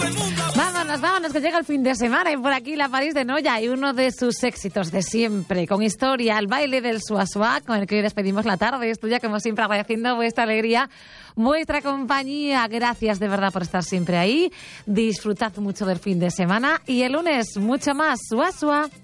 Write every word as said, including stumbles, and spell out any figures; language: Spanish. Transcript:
Vámonos, vámonos, que llega el fin de semana y por aquí la París de Noia y uno de sus éxitos de siempre, con historia, el baile del Sua Sua, con el que hoy despedimos la tarde. Es tuya, como siempre, agradeciendo vuestra alegría, vuestra compañía. Gracias de verdad por estar siempre ahí. Disfrutad mucho del fin de semana y el lunes mucho más Sua Sua.